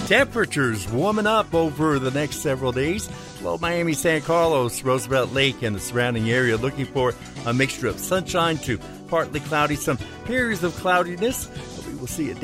Temperatures warming up over the next several days. Below Miami, San Carlos, Roosevelt Lake, and the surrounding area, looking for a mixture of sunshine to partly cloudy, some periods of cloudiness. We will see a